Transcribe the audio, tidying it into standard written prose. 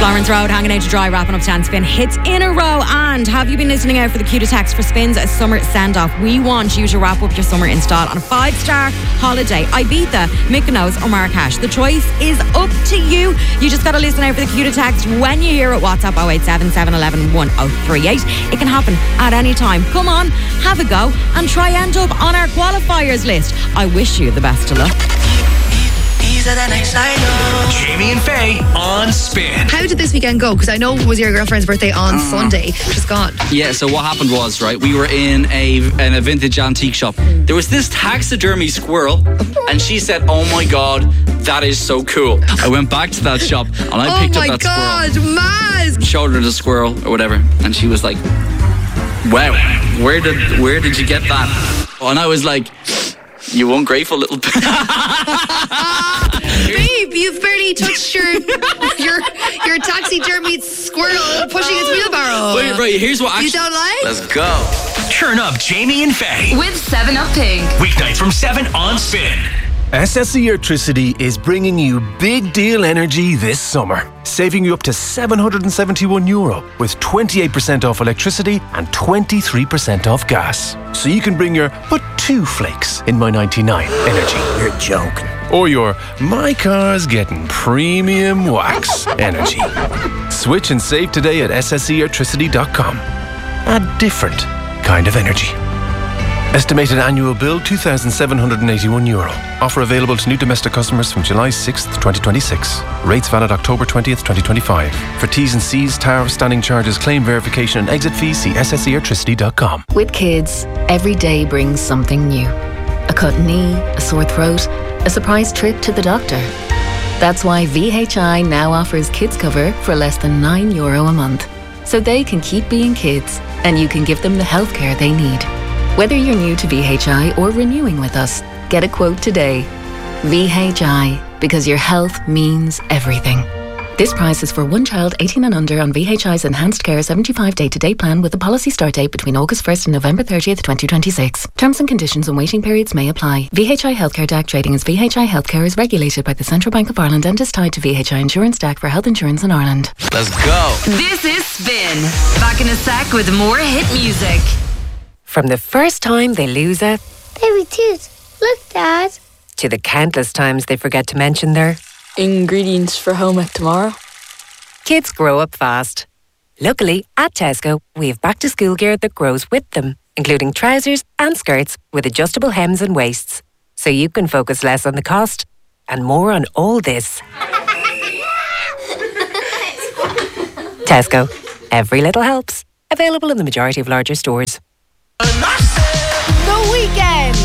Florence Road, hanging out to dry, wrapping up 10 spin hits in a row. And have you been listening out for the cue to text for Spin's summer send-off? We want you to wrap up your summer in style on a 5-star holiday. Ibiza, Mykonos or Marrakesh. The choice is up to you. You just got to listen out for the cue to text when you hear it. WhatsApp 087 711 1038. It can happen at any time. Come on, have a go and try end up on our qualifiers list. I wish you the best of luck. Jamie and Faye on Spin. How did this weekend go? Because I know it was your girlfriend's birthday on Sunday. She's gone. Yeah, so what happened was, right, we were in a vintage antique shop. There was this taxidermy squirrel, and she said, oh my God, that is so cool. I went back to that shop, and I picked up that squirrel. Oh my God, Maz! Showed her the squirrel, or whatever, and she was like, wow, where did you get that? And I was like, you ungrateful little... Babe, you've barely touched your taxidermy squirrel pushing its wheelbarrow. Wait, right, here's what actually... You don't like? Let's go. Turn up Jamie and Faye. With 7up Pink. Weeknights from 7 on Spin. SSE Electricity is bringing you big deal energy this summer, saving you up to €771 with 28% off electricity and 23% off gas. So you can bring your but 2 flakes in my 99 energy. You're joking. Or your my car's getting premium wax energy. Switch and save today at sseelectricity.com. A different kind of energy. Estimated annual bill €2,781. Offer available to new domestic customers from July 6th, 2026. Rates valid October 20th, 2025. For T's and C's, tariff, standing charges, claim verification and exit fees, see sseelectricity.com. With kids, every day brings something new. A cut knee, a sore throat, a surprise trip to the doctor. That's why VHI now offers kids cover for less than €9 a month. So they can keep being kids and you can give them the healthcare they need. Whether you're new to VHI or renewing with us, get a quote today. VHI, because your health means everything. This price is for one child 18 and under on VHI's Enhanced Care 75 day-to-day plan with a policy start date between August 1st and November 30th, 2026. Terms and conditions and waiting periods may apply. VHI Healthcare DAC trading as VHI Healthcare is regulated by the Central Bank of Ireland and is tied to VHI Insurance DAC for health insurance in Ireland. Let's go. This is Spin. Back in a sec with more hit music. From the first time they lose a baby tooth, look, Dad, to the countless times they forget to mention their ingredients for home ec tomorrow. Kids grow up fast. Luckily, at Tesco, we have back-to-school gear that grows with them, including trousers and skirts with adjustable hems and waists, so you can focus less on the cost and more on all this. Tesco. Every little helps. Available in the majority of larger stores.